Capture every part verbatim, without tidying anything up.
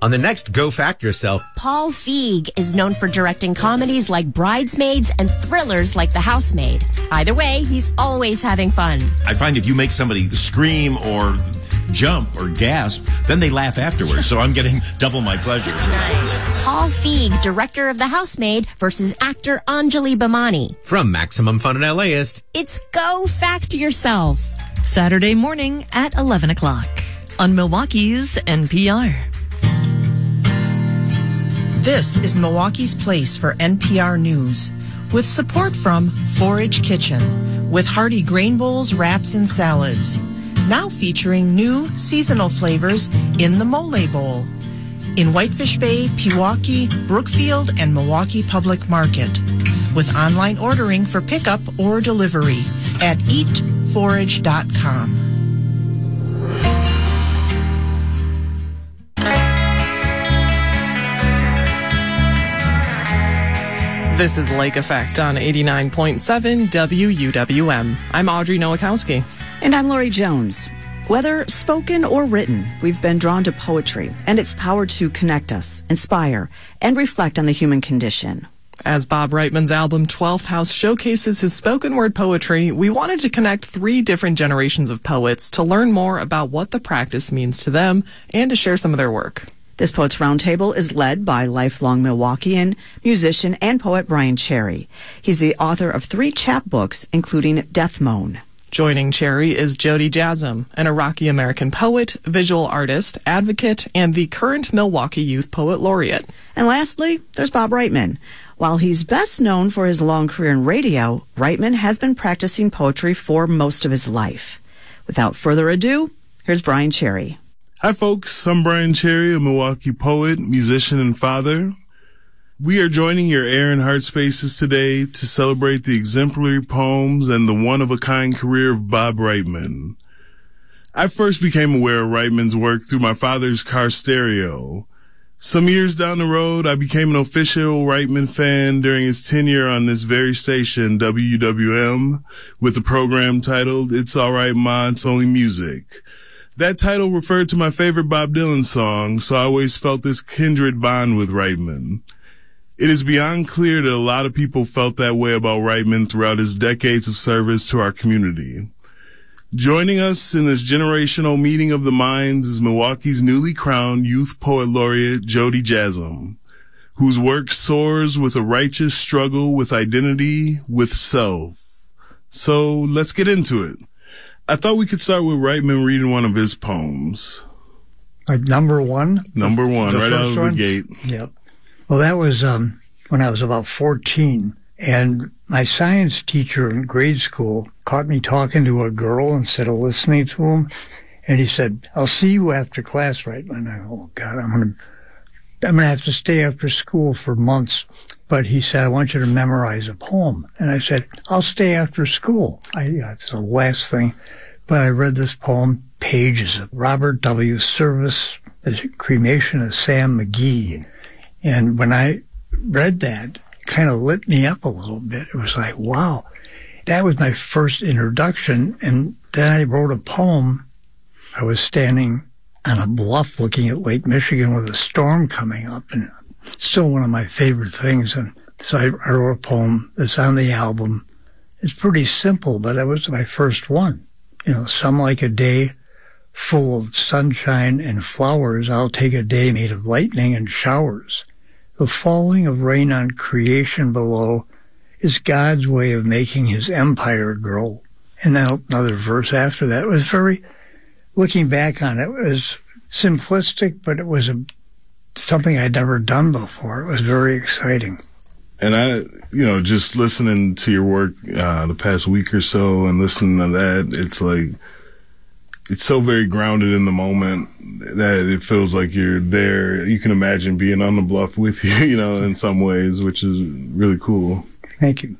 On the next Go Fact Yourself, Paul Feig is known for directing comedies like Bridesmaids and thrillers like The Housemaid. Either way, he's always having fun. I find if you make somebody scream or jump or gasp, then they laugh afterwards. So I'm getting double my pleasure. Nice. Paul Feig, director of The Housemaid, versus actor Anjali Bhimani. From Maximum Fun and LAist, it's Go Fact Yourself. Saturday morning at eleven o'clock on Milwaukee's N P R. This is Milwaukee's Place for N P R News, with support from Forage Kitchen, with hearty grain bowls, wraps, and salads. Now featuring new seasonal flavors in the Mole Bowl. In Whitefish Bay, Pewaukee, Brookfield, and Milwaukee Public Market. With online ordering for pickup or delivery at eat forage dot com. This is Lake Effect on eighty-nine point seven W U W M. I'm Audrey Nowakowski. And I'm Lori Jones. Whether spoken or written, we've been drawn to poetry and its power to connect us, inspire, and reflect on the human condition. As Bob Reitman's album twelfth House showcases his spoken word poetry, we wanted to connect three different generations of poets to learn more about what the practice means to them and to share some of their work. This Poets Roundtable is led by lifelong Milwaukeean, musician, and poet Brian Cherry. He's the author of three chapbooks, including Death Moan. Joining Cherry is Jody Jasm, an Iraqi-American poet, visual artist, advocate, and the current Milwaukee Youth Poet Laureate. And lastly, there's Bob Reitman. While he's best known for his long career in radio, Reitman has been practicing poetry for most of his life. Without further ado, here's Brian Cherry. Hi, folks. I'm Brian Cherry, a Milwaukee poet, musician, and father. We are joining your air and heart spaces today to celebrate the exemplary poems and the one-of-a-kind career of Bob Reitman. I first became aware of Reitman's work through my father's car stereo. Some years down the road, I became an official Reitman fan during his tenure on this very station, W U W M, with a program titled It's All Right, Ma, It's Only Music. That title referred to my favorite Bob Dylan song, so I always felt this kindred bond with Reitman. It is beyond clear that a lot of people felt that way about Reitman throughout his decades of service to our community. Joining us in this generational meeting of the minds is Milwaukee's newly crowned Youth Poet Laureate, Jody Jasm, whose work soars with a righteous struggle with identity, with self. So let's get into it. I thought we could start with Reitman reading one of his poems. Like number one? Number one, the right out of one? the gate. Yep. Well, that was um, when I was about fourteen, and my science teacher in grade school caught me talking to a girl instead of listening to him, and he said, "I'll see you after class, Reitman." I go, "Oh God, I'm gonna, I'm gonna have to stay after school for months." But he said, "I want you to memorize a poem," and I said, "I'll stay after school." I, that's the last thing, but I read this poem, pages of Robert W. Service, The Cremation of Sam McGee. And when I read that, it kind of lit me up a little bit. It was like, wow, that was my first introduction. And then I wrote a poem. I was standing on a bluff looking at Lake Michigan with a storm coming up, and it's still one of my favorite things. And so I, I wrote a poem that's on the album. It's pretty simple, but that was my first one. You know, some like a day full of sunshine and flowers, I'll take a day made of lightning and showers. The falling of rain on creation below is God's way of making his empire grow. And then another verse after that. It was very, looking back on it, it was simplistic, but it was a, something I'd never done before. It was very exciting. And I, you know, just listening to your work uh, the past week or so and listening to that, it's like, it's so very grounded in the moment that it feels like you're there. You can imagine being on the bluff with you, you know, in some ways, which is really cool. Thank you.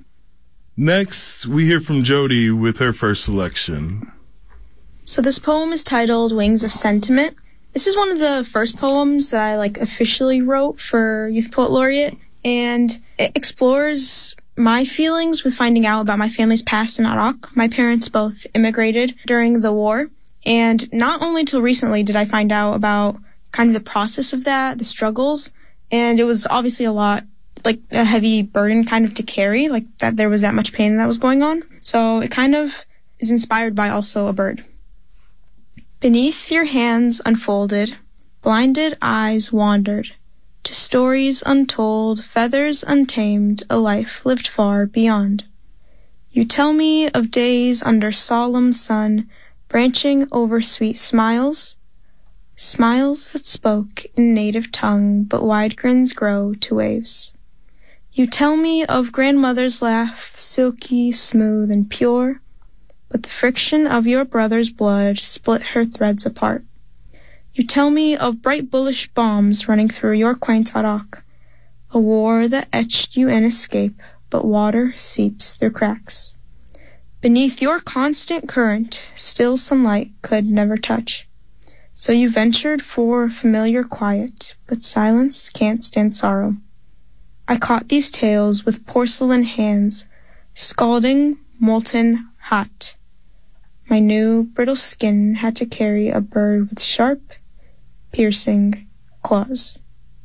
Next, we hear from Jody with her first selection. So this poem is titled Wings of Sentiment. This is one of the first poems that I like officially wrote for Youth Poet Laureate, and it explores my feelings with finding out about my family's past in Iraq. My parents both immigrated during the war. And not only till recently did I find out about kind of the process of that, the struggles. And it was obviously a lot, like a heavy burden kind of to carry, like that there was that much pain that was going on. So it kind of is inspired by also a bird. Beneath your hands unfolded, blinded eyes wandered to stories untold, feathers untamed, a life lived far beyond. You tell me of days under solemn sun, branching over sweet smiles, smiles that spoke in native tongue, but wide grins grow to waves. You tell me of grandmother's laugh, silky, smooth, and pure, but the friction of your brother's blood split her threads apart. You tell me of bright bullish bombs running through your quaint Arak, a war that etched you in escape, but water seeps through cracks. Beneath your constant current, still sunlight could never touch. So you ventured for familiar quiet, but silence can't stand sorrow. I caught these tales with porcelain hands, scalding, molten, hot. My new brittle skin had to carry a bird with sharp, piercing claws.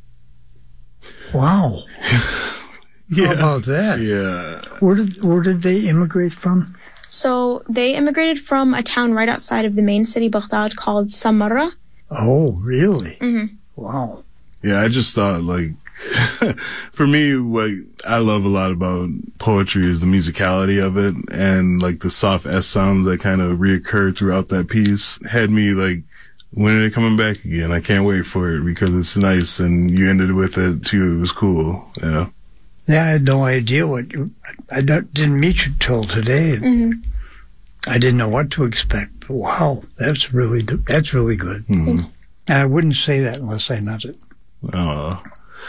Wow. Yeah. How about that? Yeah. Where did where did they immigrate from? So they immigrated from a town right outside of the main city, Baghdad, called Samarra. Oh, really? Mm-hmm. Wow. Yeah, I just thought, like, for me, what I love a lot about poetry is the musicality of it, and like the soft S sounds that kind of reoccur throughout that piece had me like, when are they coming back again? I can't wait for it because it's nice, and you ended with it too. It was cool. Yeah. Yeah, I had no idea what you, I don't, didn't meet you till today. Mm-hmm. I didn't know what to expect. But wow, that's really that's really good. Mm-hmm. And I wouldn't say that unless I meant it. Oh.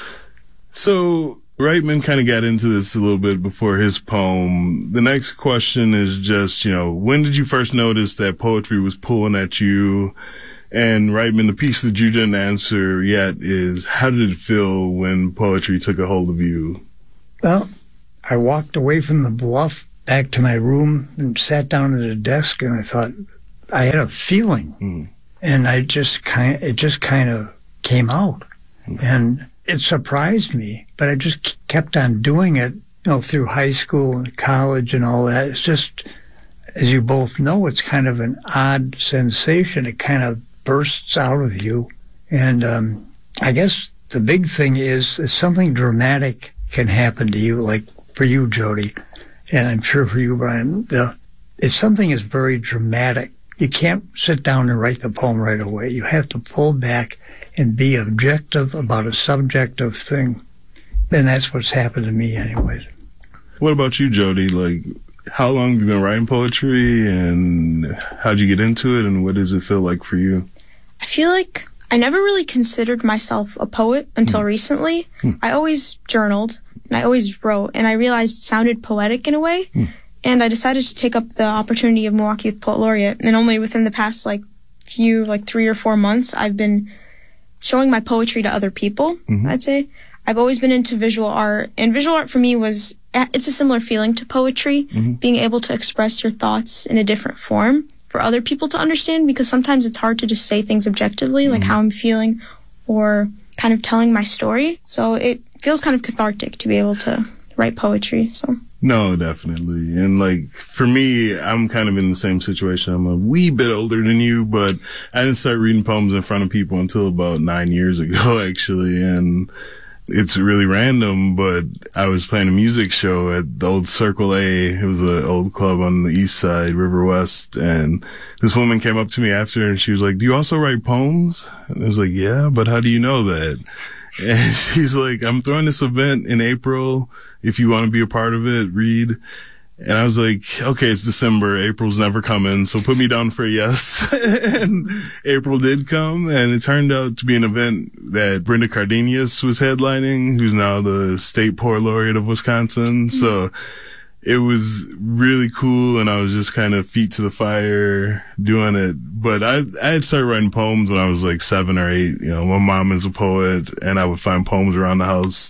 So Reitman kind of got into this a little bit before his poem. The next question is just, you know, when did you first notice that poetry was pulling at you? And Reitman, the piece that you didn't answer yet is, how did it feel when poetry took a hold of you? Well, I walked away from the bluff back to my room and sat down at a desk, and I thought, I had a feeling. Mm. And I just kind it just kind of came out. Mm. And it surprised me, but I just kept on doing it, you know, through high school and college and all that. It's just, as you both know, it's kind of an odd sensation. It kind of bursts out of you. And um, I guess the big thing is, is something dramatic can happen to you, like for you, Jody, and I'm sure for you, Brian. The, if something is very dramatic, you can't sit down and write the poem right away. You have to pull back and be objective about a subjective thing. And that's what's happened to me anyways. What about you, Jody? Like, how long have you been writing poetry, and how'd you get into it, and what does it feel like for you? I feel like I never really considered myself a poet until Mm. recently. Mm. I always journaled, and I always wrote, and I realized it sounded poetic in a way. Mm. And I decided to take up the opportunity of Milwaukee Youth Poet Laureate. And only within the past, like, few, like, three or four months, I've been showing my poetry to other people, Mm-hmm. I'd say. I've always been into visual art, and visual art for me was, it's a similar feeling to poetry, Mm-hmm. being able to express your thoughts in a different form for other people to understand, because sometimes it's hard to just say things objectively, like Mm-hmm. how I'm feeling, or kind of telling my story. So it feels kind of cathartic to be able to write poetry, so. No, definitely. And like, for me, I'm kind of in the same situation. I'm a wee bit older than you, but I didn't start reading poems in front of people until about nine years ago, actually. And it's really random, but I was playing a music show at the old Circle A. It was an old club on the east side, River West. And this woman came up to me after, and she was like, "Do you also write poems?" And I was like, "Yeah, but how do you know that?" And she's like, "I'm throwing this event in April. If you want to be a part of it, read." And I was like, okay, it's December. April's never coming. So put me down for a yes. And April did come. And it turned out to be an event that Brenda Cardenius was headlining, who's now the state poet laureate of Wisconsin. Mm-hmm. So it was really cool. And I was just kind of feet to the fire doing it. But I, I had started writing poems when I was like seven or eight. You know, my mom is a poet, and I would find poems around the house.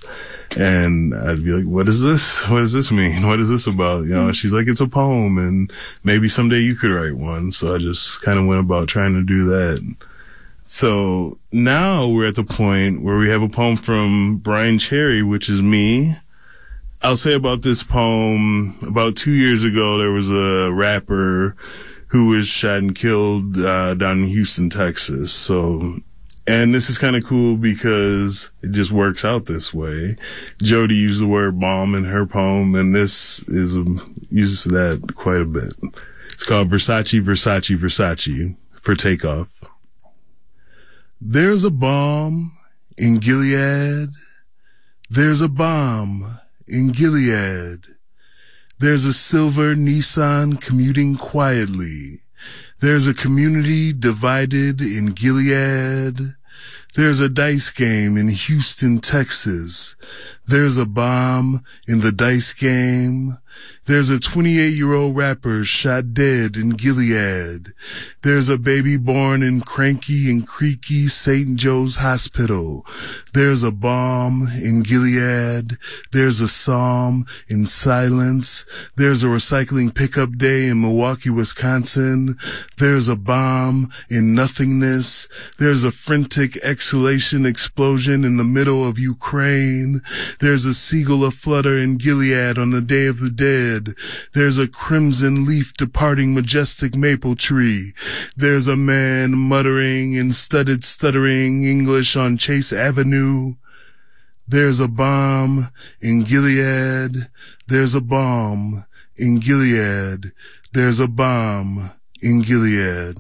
And I'd be like, what is this? What does this mean? What is this about? You know, and she's like, it's a poem, and maybe someday you could write one. So I just kind of went about trying to do that. So now we're at the point where we have a poem from Brian Cherry, which is me. I'll say about this poem, about two years ago, there was a rapper who was shot and killed uh, down in Houston, Texas. So, and this is kind of cool because it just works out this way. Jody used the word bomb in her poem, and this is um, uses that quite a bit. It's called Versace, Versace, Versace for Takeoff. There's a bomb in Gilead. There's a bomb in Gilead. There's a silver Nissan commuting quietly. There's a community divided in Gilead. There's a dice game in Houston, Texas. There's a bomb in the dice game. There's a twenty-eight-year-old rapper shot dead in Gilead. There's a baby born in cranky and creaky Saint Joe's Hospital. There's a bomb in Gilead. There's a psalm in silence. There's a recycling pickup day in Milwaukee, Wisconsin. There's a bomb in nothingness. There's a frantic exhalation explosion in the middle of Ukraine. There's a seagull aflutter in Gilead on the Day of the Dead. There's a crimson leaf departing majestic maple tree. There's a man muttering in studded stuttering English on Chase Avenue. There's a bomb in Gilead. There's a bomb in Gilead. There's a bomb in Gilead.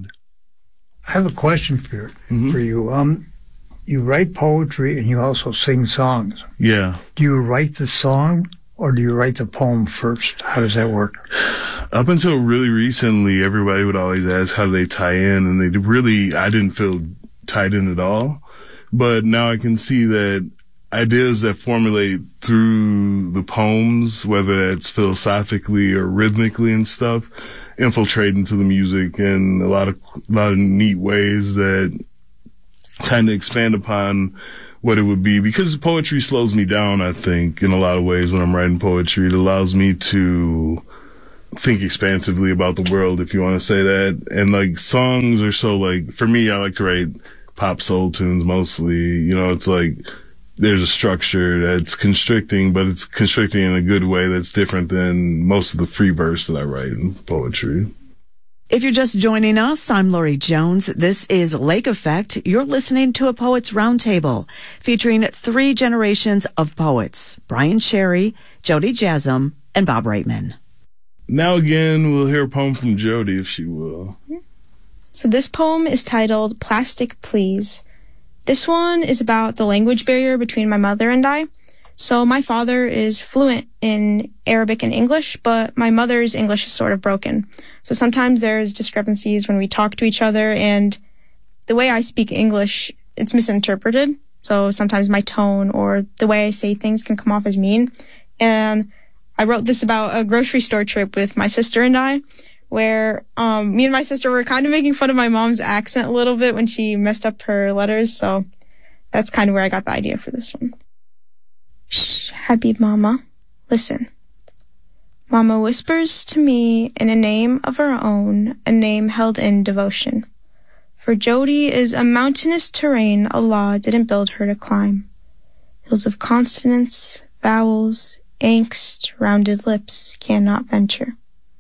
I have a question for you. Mm-hmm. For you. Um, you write poetry and you also sing songs. Yeah. Do you write the song or do you write the poem first? How does that work? Up until really recently, everybody would always ask how do they tie in, and they really, I didn't feel tied in at all. But now I can see that ideas that formulate through the poems, whether it's philosophically or rhythmically and stuff, infiltrate into the music in a lot of, a lot of neat ways that kind of expand upon what it would be, because poetry slows me down, I think, in a lot of ways when I'm writing poetry. It allows me to think expansively about the world, if you want to say that. And like songs are so like, for me, I like to write pop soul tunes mostly. You know, it's like there's a structure that's constricting, but it's constricting in a good way that's different than most of the free verse that I write in poetry. If you're just joining us, I'm Lori Jones. This is Lake Effect. You're listening to a Poets Roundtable featuring three generations of poets, Brian Cherry, Jody Jasm, and Bob Reitman. Now again, we'll hear a poem from Jody, if she will. So this poem is titled Plastic Please. This one is about the language barrier between my mother and I. So my father is fluent in Arabic and English, but my mother's English is sort of broken. So sometimes there's discrepancies when we talk to each other, and the way I speak English, it's misinterpreted. So sometimes my tone or the way I say things can come off as mean. And I wrote this about a grocery store trip with my sister and I, where um, me and my sister were kind of making fun of my mom's accent a little bit when she messed up her letters. So that's kind of where I got the idea for this one. Shh, Habib Mama, listen. Mama whispers to me in a name of her own, a name held in devotion. For Jody is a mountainous terrain Allah didn't build her to climb. Hills of consonants, vowels, angst, rounded lips cannot venture.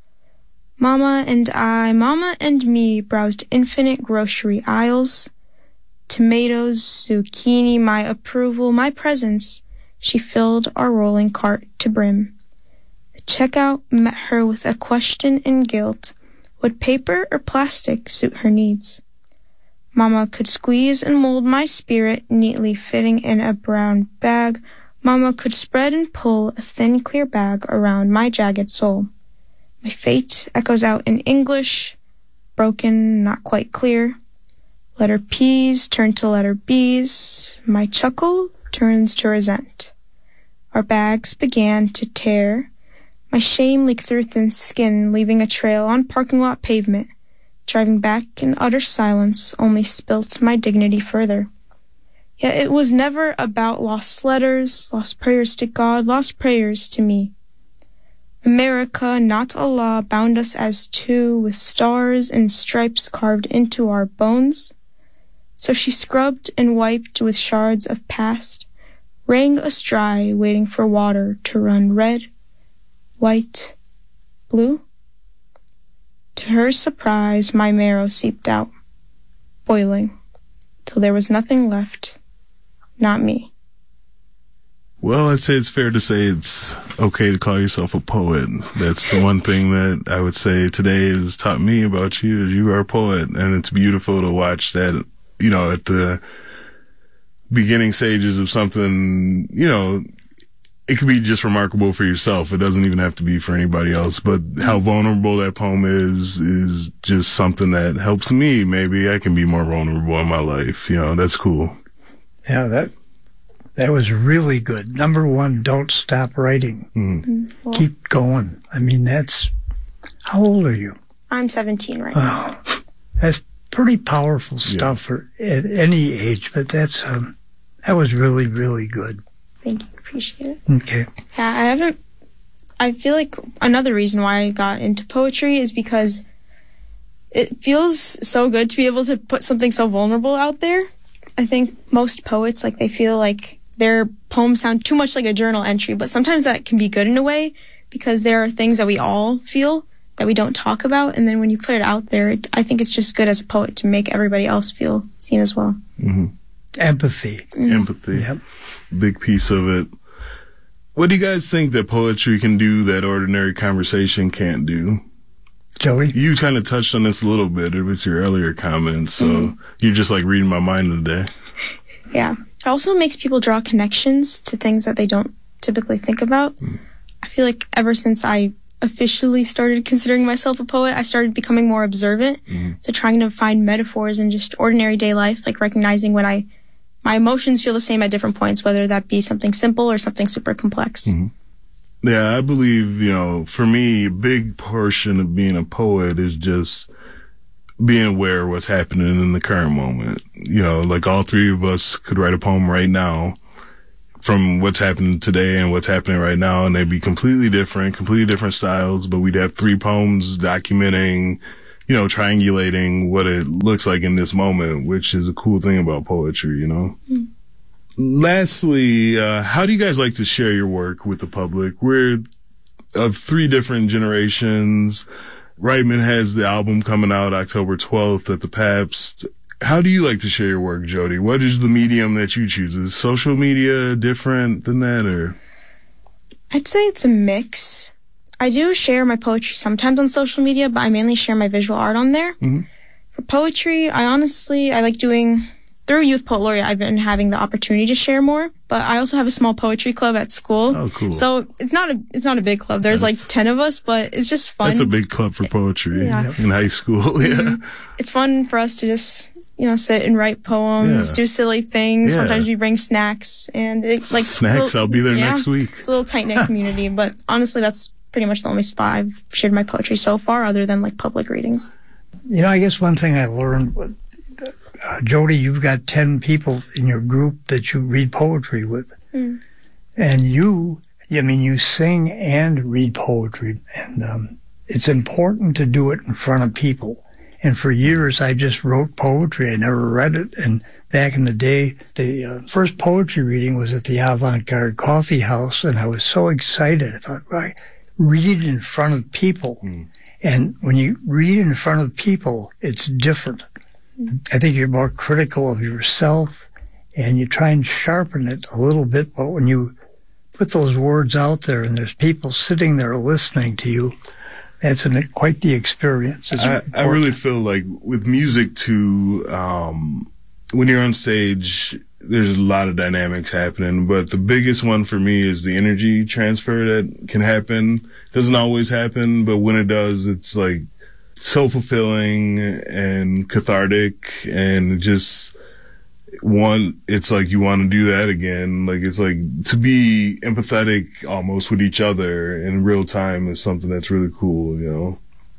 Mama and I, Mama and me browsed infinite grocery aisles. Tomatoes, zucchini, my approval, my presence. She filled our rolling cart to brim. The checkout met her with a question and guilt. Would paper or plastic suit her needs? Mama could squeeze and mold my spirit, neatly fitting in a brown bag. Mama could spread and pull a thin, clear bag around my jagged soul. My fate echoes out in English, broken, not quite clear. Letter P's turn to letter B's. My chuckle turns to resent. Our bags began to tear. My shame leaked through thin skin, leaving a trail on parking lot pavement. Driving back in utter silence only spilt my dignity further. Yet it was never about lost letters, lost prayers to God, lost prayers to me. America, not Allah, bound us as two with stars and stripes carved into our bones. So she scrubbed and wiped with shards of past, rang astray, waiting for water to run red, white, blue. To her surprise, my marrow seeped out, boiling, till there was nothing left, not me. Well, I'd say it's fair to say it's okay to call yourself a poet. That's the one thing that I would say today has taught me about you, is you are a poet, and it's beautiful to watch that, you know, at the beginning stages of something, you know, it could be just remarkable for yourself. It doesn't even have to be for anybody else, but how vulnerable that poem is, is just something that helps me. Maybe I can be more vulnerable in my life. You know, that's cool. Yeah, that, that was really good. Number one, don't stop writing. Mm-hmm. Well, Keep going. I mean, that's, how old are you? I'm seventeen right now. Oh, that's pretty powerful stuff Yeah. for at any age, but that's, um, that was really, really good. Thank you. Appreciate it. Okay. Yeah, I haven't. I feel like another reason why I got into poetry is because it feels so good to be able to put something so vulnerable out there. I think most poets, like, they feel like their poems sound too much like a journal entry, but sometimes that can be good in a way because there are things that we all feel that we don't talk about, and then when you put it out there, I think it's just good as a poet to make everybody else feel seen as well. Mm-hmm. Empathy. Mm-hmm. Empathy. Yep. Big piece of it. What do you guys think that poetry can do that ordinary conversation can't do? Joey? You kind of touched on this a little bit with your earlier comments, so Mm-hmm. you're just like reading my mind today. Yeah. It also makes people draw connections to things that they don't typically think about. Mm. I feel like ever since I officially started considering myself a poet, I started becoming more observant. Mm-hmm. So trying to find metaphors in just ordinary day life, like recognizing when I my emotions feel the same at different points, whether that be something simple or something super complex. Mm-hmm. Yeah, I believe, you know, for me, a big portion of being a poet is just being aware of what's happening in the current moment. You know, like all three of us could write a poem right now from what's happening today and what's happening right now, and they'd be completely different, completely different styles, but we'd have three poems documenting, you know, triangulating what it looks like in this moment, which is a cool thing about poetry, you know? Mm. Lastly, uh, how do you guys like to share your work with the public? We're of three different generations. Reitman has the album coming out October twelfth at the Pabst. How do you like to share your work, Jody? What is the medium that you choose? Is social media different than that, or? I'd say it's a mix. I do share my poetry sometimes on social media, but I mainly share my visual art on there. Mm-hmm. For poetry, I honestly, I like doing, through Youth Poet Laureate, I've been having the opportunity to share more, but I also have a small poetry club at school. Oh, cool. So it's not a, it's not a big club. There's that's, like ten of us, but it's just fun. That's a big club for poetry yeah. in high school. Yeah. Mm-hmm. It's fun for us to just, you know, sit and write poems, yeah. do silly things. Yeah. Sometimes we bring snacks, and it's like snacks. Little, I'll be there yeah, next week. It's a little tight knit community, but honestly, that's pretty much the only spot I've shared my poetry so far, other than like public readings. You know, I guess one thing I learned, uh, Jody, you've got ten people in your group that you read poetry with, mm. and you, I mean, you sing and read poetry, and um, it's important to do it in front of people. And for years, I just wrote poetry. I never read it. And back in the day, the uh, first poetry reading was at the Avant-Garde Coffee House, and I was so excited. I thought, right, read in front of people. Mm. And when you read in front of people, it's different. Mm. I think you're more critical of yourself, and you try and sharpen it a little bit. But when you put those words out there and there's people sitting there listening to you, that's an, quite the experience. I, I really feel like with music too, um, when you're on stage, there's a lot of dynamics happening, but the biggest one for me is the energy transfer that can happen. Doesn't always happen, but when it does, it's like so fulfilling and cathartic, and just one, it's like you want to do that again. Like, it's like to be empathetic almost with each other in real time is something that's really cool, you know?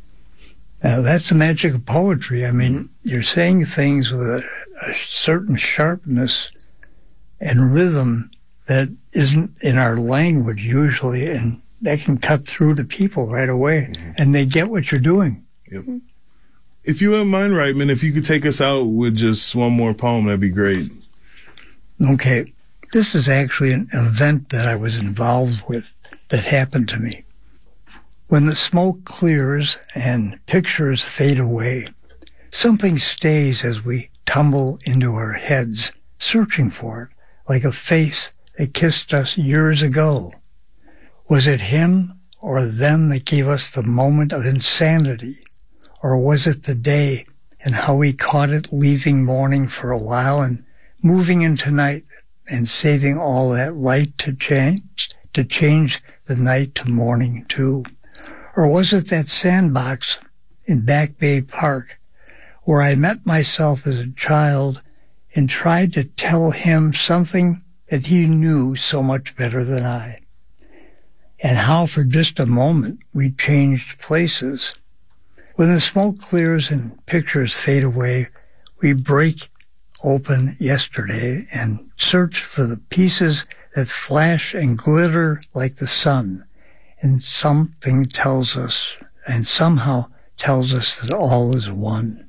Uh, that's the magic of poetry. I mean, you're saying things with a, a certain sharpness and rhythm that isn't in our language usually, and that can cut through to people right away, mm-hmm. and they get what you're doing. Yep. If you wouldn't mind, Reitman, if you could take us out with just one more poem, that'd be great. Okay. This is actually an event that I was involved with that happened to me. When the smoke clears and pictures fade away, something stays as we tumble into our heads, searching for it, like a face that kissed us years ago. Was it him or them that gave us the moment of insanity? Or was it the day and how we caught it leaving morning for a while and moving into night and saving all that light to change, to change the night to morning too? Or was it that sandbox in Back Bay Park where I met myself as a child and tried to tell him something that he knew so much better than I? And how for just a moment we changed places. When the smoke clears and pictures fade away, we break open yesterday and search for the pieces that flash and glitter like the sun. And something tells us, and somehow tells us that all is one.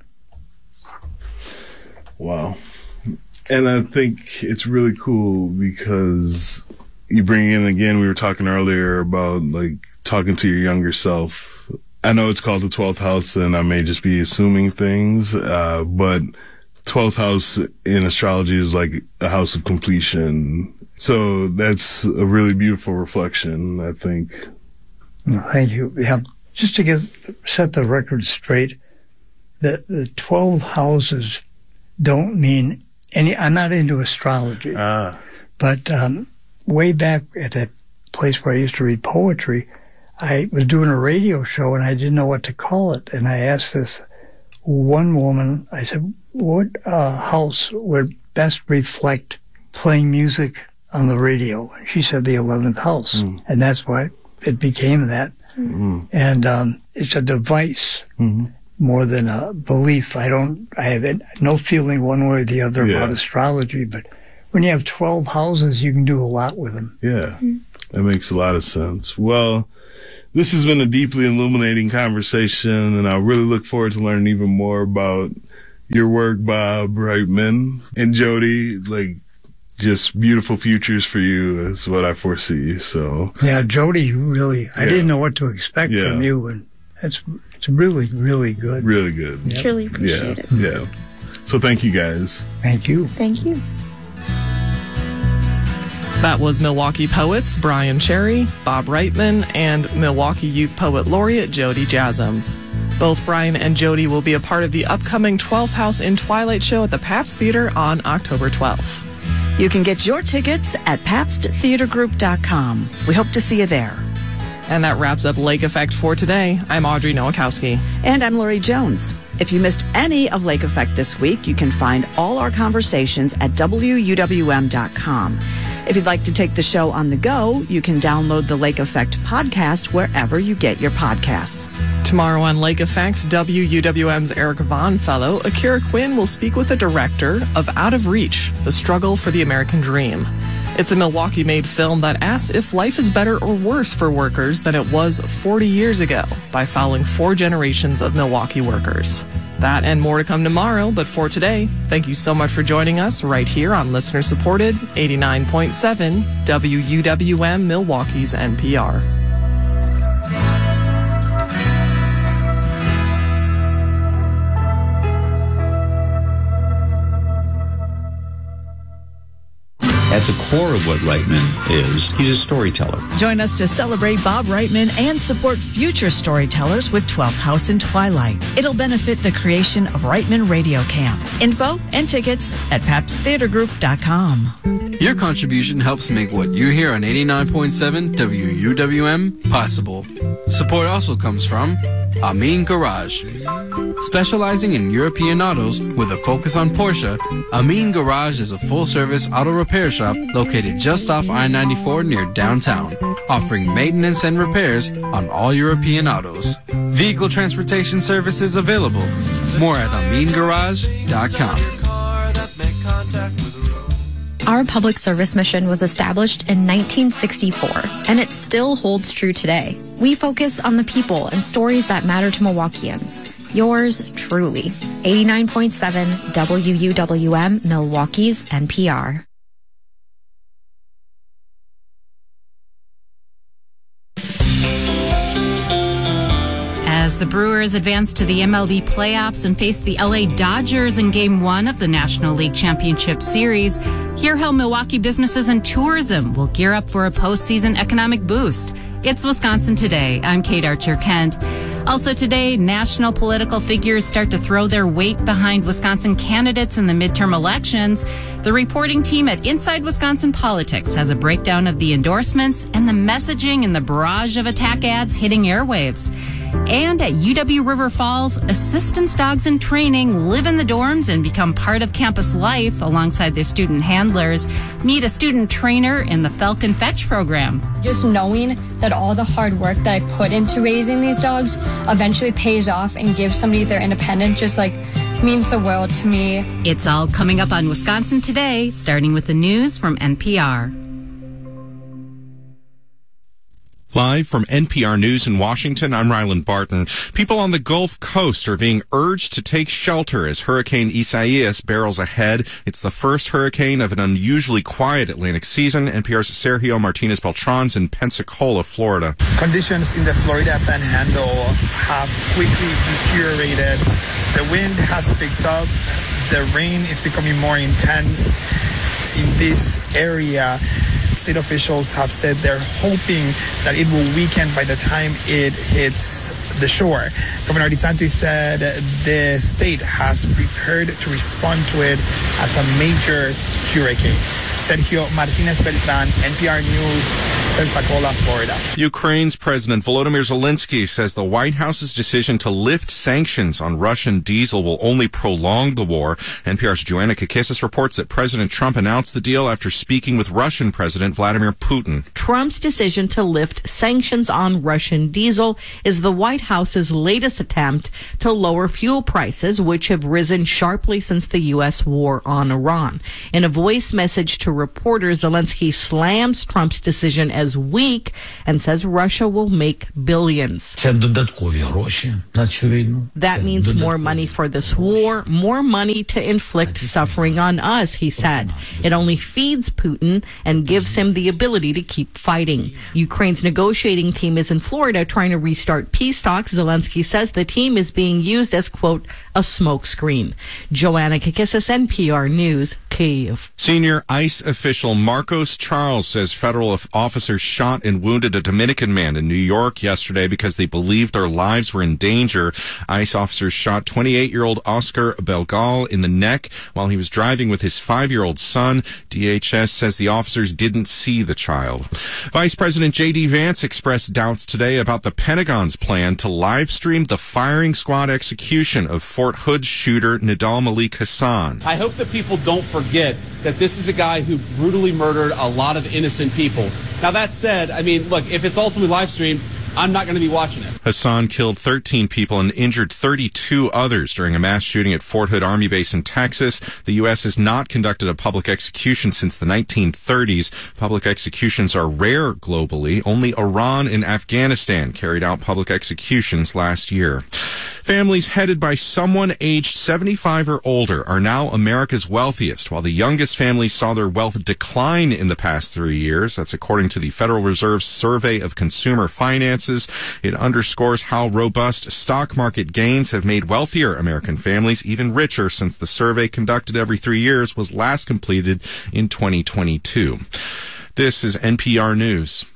Wow. And I think it's really cool because you bring in, again, we were talking earlier about like talking to your younger self. I know it's called the twelfth house and I may just be assuming things, uh, but twelfth house in astrology is like a house of completion. So that's a really beautiful reflection, I think. Well, thank you. Yeah, just to get set the record straight, that the twelve houses don't mean any. I'm not into astrology, ah. but um, way back at that place where I used to read poetry, I was doing a radio show and I didn't know what to call it. And I asked this one woman, I said, what uh, house would best reflect playing music on the radio? And she said the eleventh house. Mm. And that's why it became that. Mm-hmm. And um, it's a device mm-hmm. more than a belief. I don't, I have no feeling one way or the other yeah. about astrology, but when you have twelve houses, you can do a lot with them. Yeah, mm-hmm. that makes a lot of sense. Well, this has been a deeply illuminating conversation, and I really look forward to learning even more about your work, Bob Reitman. And Jody, like, just beautiful futures for you is what I foresee. So yeah, Jody, really, I yeah. didn't know what to expect yeah. from you, and it's it's really, really good. Really good. Yep. Truly appreciate yeah. it. Yeah. So thank you, guys. Thank you. Thank you. That was Milwaukee poets Brian Cherry, Bob Reitman, and Milwaukee Youth Poet Laureate Jody Jasm. Both Brian and Jody will be a part of the upcoming twelfth House in Twilight show at the Pabst Theater on October twelfth. You can get your tickets at pabst theater group dot com. We hope to see you there. And that wraps up Lake Effect for today. I'm Audrey Nowakowski. And I'm Lori Jones. If you missed any of Lake Effect this week, you can find all our conversations at W U W M dot com. If you'd like to take the show on the go, you can download the Lake Effect podcast wherever you get your podcasts. Tomorrow on Lake Effect, W U W M's Eric Vaughn fellow Akira Quinn will speak with the director of Out of Reach, The Struggle for the American Dream. It's a Milwaukee-made film that asks if life is better or worse for workers than it was forty years ago by following four generations of Milwaukee workers. That and more to come tomorrow, but for today, thank you so much for joining us right here on listener-supported eighty-nine point seven W U W M Milwaukee's N P R. At the core of what Reitman is, he's a storyteller. Join us to celebrate Bob Reitman and support future storytellers with twelfth House in Twilight. It'll benefit the creation of Reitman Radio Camp. Info and tickets at pabst theater group dot com. Your contribution helps make what you hear on eighty-nine point seven W U W M possible. Support also comes from Amin Garage. Specializing in European autos with a focus on Porsche, Amin Garage is a full-service auto repair shop located just off I ninety-four near downtown, offering maintenance and repairs on all European autos. Vehicle transportation services available. More at amin garage dot com. Our public service mission was established in nineteen sixty-four, and it still holds true today. We focus on the people and stories that matter to Milwaukeeans. Yours truly. eighty-nine point seven W U W M, Milwaukee's N P R. As the Brewers advance to the M L B playoffs and face the L A Dodgers in Game one of the National League Championship Series, hear how Milwaukee businesses and tourism will gear up for a postseason economic boost. It's Wisconsin Today. I'm Kate Archer-Kent. Also today, national political figures start to throw their weight behind Wisconsin candidates in the midterm elections. The reporting team at Inside Wisconsin Politics has a breakdown of the endorsements and the messaging in the barrage of attack ads hitting airwaves. And at U W River Falls, assistance dogs in training live in the dorms and become part of campus life alongside their student handlers. Meet a student trainer in the Falcon Fetch program. Just knowing that all the hard work that I put into raising these dogs eventually pays off and gives somebody their independence just like means the world to me. It's all coming up on Wisconsin Today, starting with the news from N P R. Live from N P R News in Washington, I'm Ryland Barton. People on the Gulf Coast are being urged to take shelter as Hurricane Isaias barrels ahead. It's the first hurricane of an unusually quiet Atlantic season. N P R's Sergio Martinez Beltran's in Pensacola, Florida. Conditions in the Florida Panhandle have quickly deteriorated. The wind has picked up. The rain is becoming more intense in this area. State officials have said they're hoping that it will weaken by the time it hits the shore. Governor DeSantis said the state has prepared to respond to it as a major hurricane. Sergio Martinez Beltran, N P R News, Pensacola, Florida. Ukraine's President Volodymyr Zelensky says the White House's decision to lift sanctions on Russian diesel will only prolong the war. N P R's Joanna Kakissis reports that President Trump announced the deal after speaking with Russian President Vladimir Putin. Trump's decision to lift sanctions on Russian diesel is the White House's latest attempt to lower fuel prices, which have risen sharply since the U S war on Iran. In a voice message to reporters, Zelensky slams Trump's decision as weak and says Russia will make billions. That means more money for this war, more money to inflict suffering on us, he said. It only feeds Putin and gives him the ability to keep fighting. Ukraine's negotiating team is in Florida trying to restart peace talks. Zelensky says the team is being used as, quote, a smokescreen. Joanna Kakissis, N P R News, Kyiv. Senior ICE official Marcos Charles says federal officers shot and wounded a Dominican man in New York yesterday because they believed their lives were in danger. ICE officers shot twenty-eight-year-old Oscar Belgal in the neck while he was driving with his five-year-old son. D H S says the officers didn't see the child. Vice President J D Vance expressed doubts today about the Pentagon's plan to live stream the firing squad execution of Fort Hood shooter Nidal Malik Hassan. I hope that people don't forget that this is a guy who brutally murdered a lot of innocent people. Now, that said, I mean, look, if it's ultimately live streamed, I'm not going to be watching it. Hassan killed thirteen people and injured thirty-two others during a mass shooting at Fort Hood Army Base in Texas. The U S has not conducted a public execution since the nineteen thirties. Public executions are rare globally. Only Iran and Afghanistan carried out public executions last year. Families headed by someone aged seventy-five or older are now America's wealthiest, while the youngest families saw their wealth decline in the past three years. That's according to the Federal Reserve's Survey of Consumer Finances. It underscores how robust stock market gains have made wealthier American families even richer since the survey conducted every three years was last completed in twenty twenty-two. This is N P R News.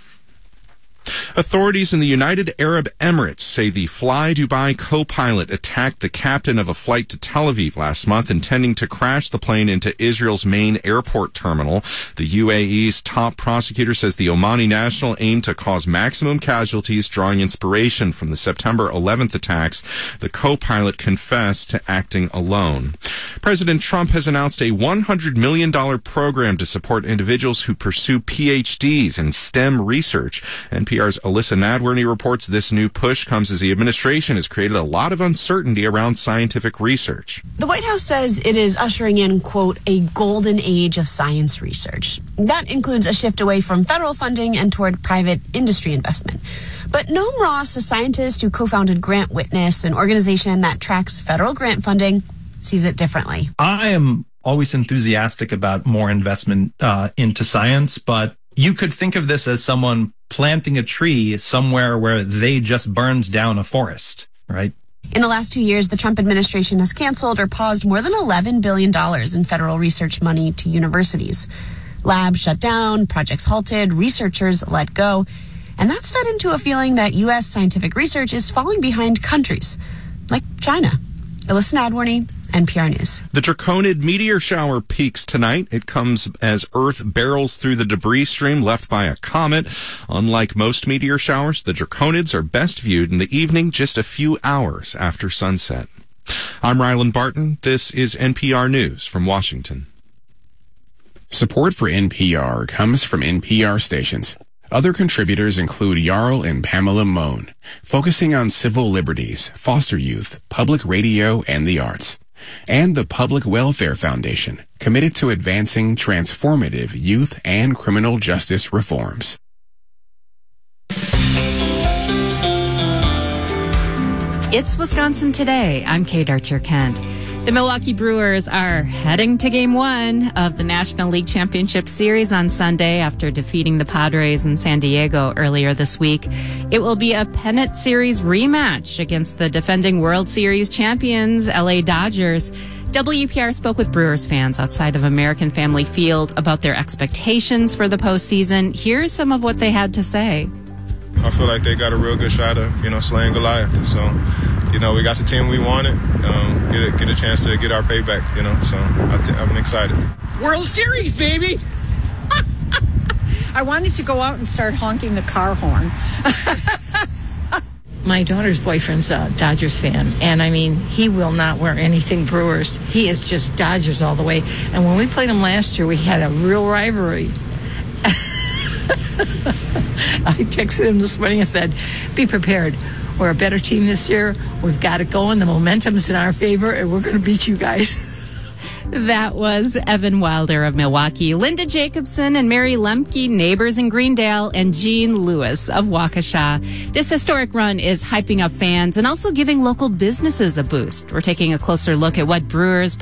Authorities in the United Arab Emirates say the Fly Dubai co-pilot attacked the captain of a flight to Tel Aviv last month, intending to crash the plane into Israel's main airport terminal. The U A E's top prosecutor says the Omani national aimed to cause maximum casualties, drawing inspiration from the September eleventh attacks. The co-pilot confessed to acting alone. President Trump has announced a one hundred million dollars program to support individuals who pursue P H Ds in STEM research. N P R's Alyssa Nadworny reports this new push comes as the administration has created a lot of uncertainty around scientific research. The White House says it is ushering in, quote, a golden age of science research. That includes a shift away from federal funding and toward private industry investment. But Noam Ross, a scientist who co-founded Grant Witness, an organization that tracks federal grant funding, sees it differently. I am always enthusiastic about more investment uh, into science, but you could think of this as someone planting a tree somewhere where they just burned down a forest, right? In the last two years, the Trump administration has canceled or paused more than eleven billion dollars in federal research money to universities. Labs shut down, projects halted, researchers let go. And that's fed into a feeling that U S scientific research is falling behind countries like China. Alyssa Nadworny, N P R News. The Draconid meteor shower peaks tonight. It comes as Earth barrels through the debris stream left by a comet. Unlike most meteor showers, the Draconids are best viewed in the evening, just a few hours after sunset. I'm Ryland Barton. This is N P R News from Washington. Support for N P R comes from N P R stations. Other contributors include Jarl and Pamela Mohn, focusing on civil liberties, foster youth, public radio, and the arts. And the Public Welfare Foundation, committed to advancing transformative youth and criminal justice reforms. It's Wisconsin Today. I'm Kate Archer-Kent. The Milwaukee Brewers are heading to Game One of the National League Championship Series on Sunday after defeating the Padres in San Diego earlier this week. It will be a pennant series rematch against the defending World Series champions, L A Dodgers. W P R spoke with Brewers fans outside of American Family Field about their expectations for the postseason. Here's some of what they had to say. I feel like they got a real good shot of, you know, slaying Goliath. So, you know, we got the team we wanted. Um, get a, get a chance to get our payback, you know. So I th- I'm excited. World Series, baby! I wanted to go out and start honking the car horn. My daughter's boyfriend's a Dodgers fan, and I mean, he will not wear anything Brewers. He is just Dodgers all the way. And when we played him last year, we had a real rivalry. I texted him this morning and said, be prepared. We're a better team this year. We've got it going. The momentum's in our favor, and we're going to beat you guys. That was Evan Wilder of Milwaukee, Linda Jacobson and Mary Lemke, neighbors in Greendale, and Jean Lewis of Waukesha. This historic run is hyping up fans and also giving local businesses a boost. We're taking a closer look at what Brewers